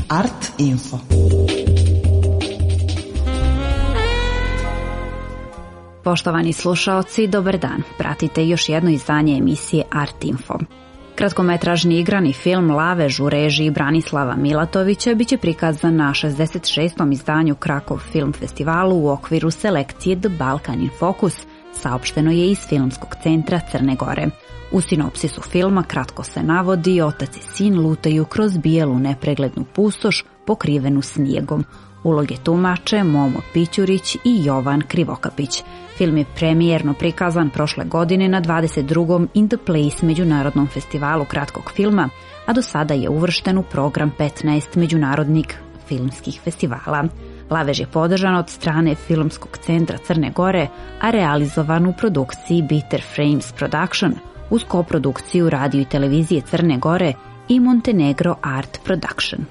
Art Info. Poštovani slušaoci, dobar dan. Pratite još jedno izdanje emisije Art Info. Kratkometražni igrani film Lavež u režiji Branislava Milatovića biće prikazan na 66. izdanju Krakov film festivalu u okviru selekcije The Balkan in Focus, saopšteno je iz Filmskog centra Crne Gore. U sinopsisu filma kratko se navodi: otac i sin lutaju kroz bijelu nepreglednu pustoš pokrivenu snijegom. Uloge tumače Momo Pićurić i Jovan Krivokapić. Film je premijerno prikazan prošle godine na 22. In the Place međunarodnom festivalu kratkog filma, a do sada je uvršten u program 15 međunarodnih filmskih festivala. Lavež je podržan od strane Filmskog centra Crne Gore, a realizovan u produkciji Bitter Frames Production, uz koprodukciju radio i televizije Crne Gore i Montenegro Art Production.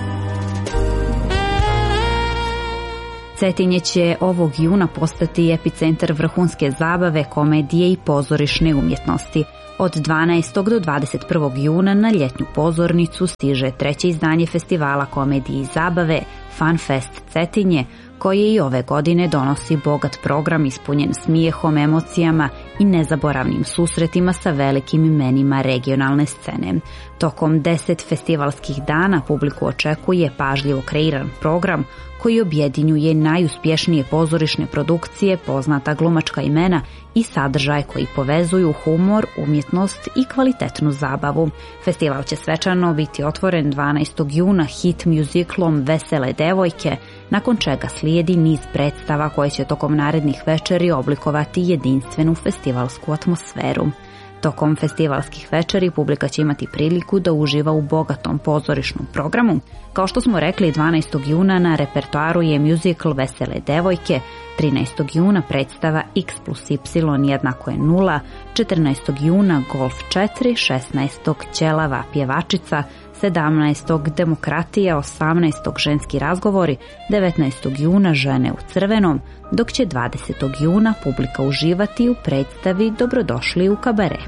Cetinje će ovog juna postati epicentar vrhunske zabave, komedije i pozorišne umjetnosti. Od 12. do 21. juna na ljetnju pozornicu stiže treće izdanje festivala komedije i zabave Fun Fest Cetinje, koje i ove godine donosi bogat program ispunjen smijehom, emocijama i nezaboravnim susretima sa velikim imenima regionalne scene. Tokom 10 festivalskih dana publiku očekuje pažljivo kreiran program koji objedinjuje najuspješnije pozorišne produkcije, poznata glumačka imena i sadržaj koji povezuju humor, umjetnost i kvalitetnu zabavu. Festival će svečano biti otvoren 12. juna hit muziklom Vesele devojke, nakon čega slijedi niz predstava koje će tokom narednih večeri oblikovati jedinstvenu festivalsku atmosferu. Tokom festivalskih večeri publika će imati priliku da uživa u bogatom pozorišnom programu. Kao što smo rekli, 12. juna na repertoaru je muzikl Vesele devojke, 13. juna predstava X plus Y jednako je 0, 14. juna Golf 4, 16. Ćelava pjevačica, 17. Demokratija, 18. Ženski razgovori, 19. juna Žene u crvenom, dok će 20. juna publika uživati u predstavi Dobrodošli u kabare.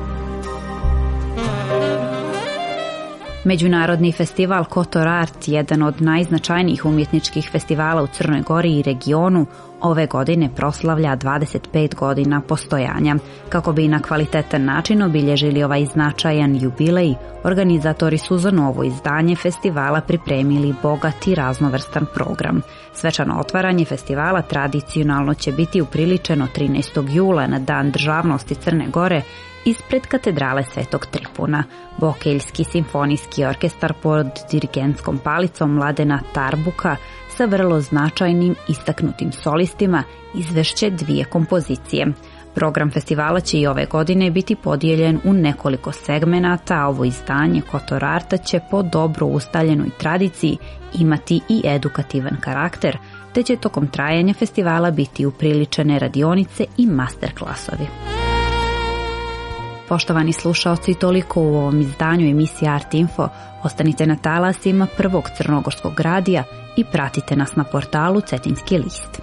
Međunarodni festival Kotor Art, jedan od najznačajnijih umjetničkih festivala u Crnoj Gori i regionu, ove godine proslavlja 25 godina postojanja. Kako bi na kvalitetan način obilježili ovaj značajan jubilej, organizatori su za novo izdanje festivala pripremili bogat i raznovrstan program. Svečano otvaranje festivala tradicionalno će biti upriličeno 13. jula na Dan državnosti Crne Gore ispred katedrale Svetog Tripuna. Bokeljski simfonijski orkestar pod dirigentskom palicom Mladena Tarbuka sa vrlo značajnim istaknutim solistima izvešće 2 kompozicije. Program festivala će i ove godine biti podijeljen u nekoliko segmenata, a ovo izdanje Kotor Arta će po dobro ustaljenoj tradiciji imati i edukativan karakter, te će tokom trajanja festivala biti upriličene radionice i masterklasovi. Poštovani slušaoci, toliko u ovom izdanju emisije Art Info. Ostanite na talasima prvog crnogorskog radija i pratite nas na portalu Cetinski list.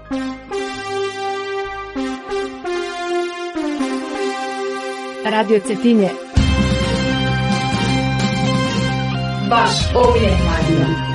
Radio Cetinje. Baš ovdje radio.